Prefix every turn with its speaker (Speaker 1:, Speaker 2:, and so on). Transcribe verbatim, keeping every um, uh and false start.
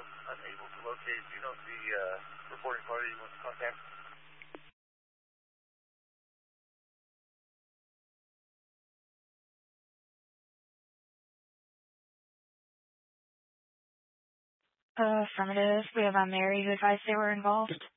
Speaker 1: unable to locate. Do you know the uh, reporting party you want to contact?
Speaker 2: Uh, affirmative. We have a Mary who advised they were involved.